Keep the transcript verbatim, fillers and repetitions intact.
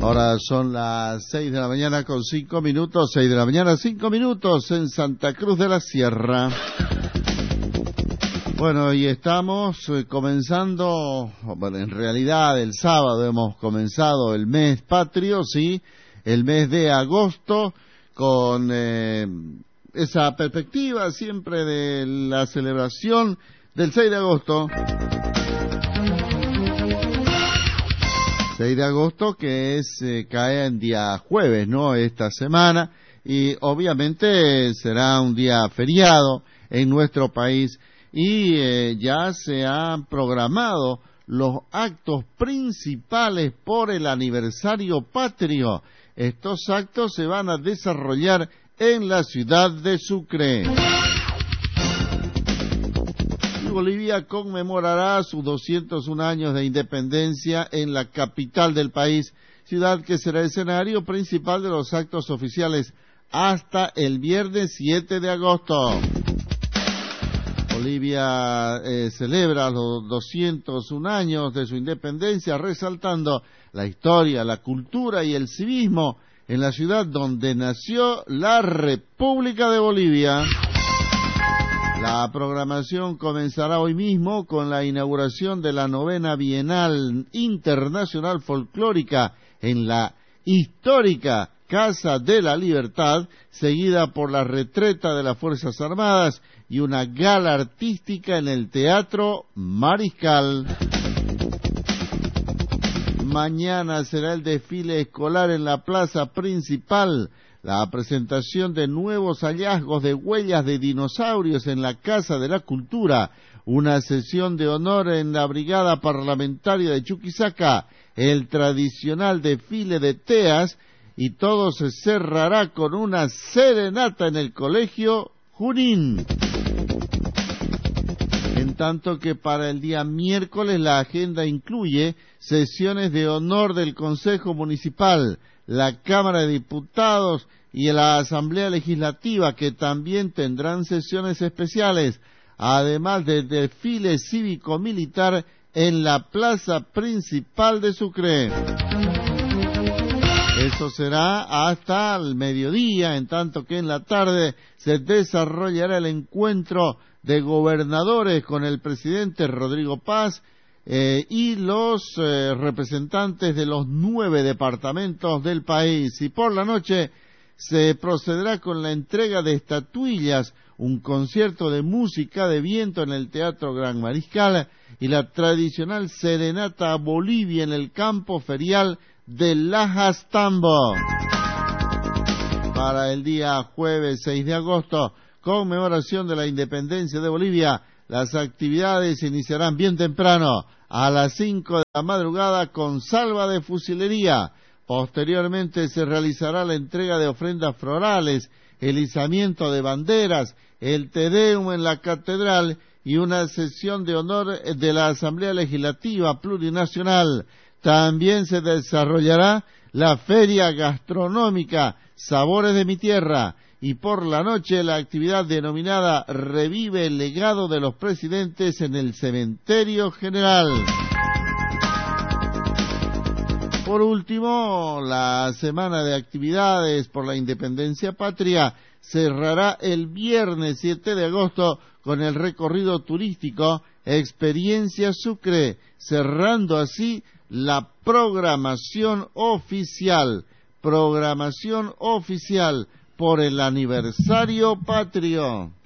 Ahora son las seis de la mañana con cinco minutos, seis de la mañana, cinco minutos en Santa Cruz de la Sierra. Bueno, y estamos eh, comenzando, bueno, en realidad el sábado hemos comenzado el mes patrio, sí, el mes de agosto, con eh, esa perspectiva siempre de la celebración del seis de agosto. seis de agosto, que es eh, cae en día jueves, ¿no?, esta semana, y obviamente será un día feriado en nuestro país, y eh, ya se han programado los actos principales por el aniversario patrio. Estos actos se van a desarrollar en la ciudad de Sucre. Bolivia conmemorará sus doscientos un años de independencia en la capital del país, ciudad que será escenario principal de los actos oficiales hasta el viernes siete de agosto. Bolivia eh, celebra los doscientos un años de su independencia, resaltando la historia, la cultura y el civismo en la ciudad donde nació la República de Bolivia. La programación comenzará hoy mismo con la inauguración de la novena Bienal Internacional Folclórica en la histórica Casa de la Libertad, seguida por la retreta de las Fuerzas Armadas y una gala artística en el Teatro Mariscal. Mañana será el desfile escolar en la plaza principal, la presentación de nuevos hallazgos de huellas de dinosaurios en la Casa de la Cultura, una sesión de honor en la Brigada Parlamentaria de Chuquisaca, el tradicional desfile de teas, y todo se cerrará con una serenata en el Colegio Junín. En tanto que para el día miércoles la agenda incluye sesiones de honor del Consejo Municipal, la Cámara de Diputados y la Asamblea Legislativa, que también tendrán sesiones especiales, además del desfile cívico-militar en la plaza principal de Sucre. Eso será hasta el mediodía, en tanto que en la tarde se desarrollará el encuentro de gobernadores con el presidente Rodrigo Paz eh, y los eh, representantes de los nueve departamentos del país. Y por la noche se procederá con la entrega de estatuillas, un concierto de música de viento en el Teatro Gran Mariscal y la tradicional serenata a Bolivia en el campo ferial de Lajas Tambo. Para el día jueves seis de agosto, conmemoración de la independencia de Bolivia, las actividades iniciarán bien temprano, a las cinco de la madrugada, con salva de fusilería. Posteriormente se realizará la entrega de ofrendas florales, el izamiento de banderas, el Te Deum en la catedral y una sesión de honor de la Asamblea Legislativa Plurinacional. También se desarrollará la feria gastronómica Sabores de mi Tierra, y por la noche la actividad denominada Revive el legado de los presidentes en el Cementerio General. Por último, la semana de actividades por la independencia patria cerrará el viernes siete de agosto con el recorrido turístico Experiencia Sucre, cerrando así la programación oficial, programación oficial por el aniversario patrio.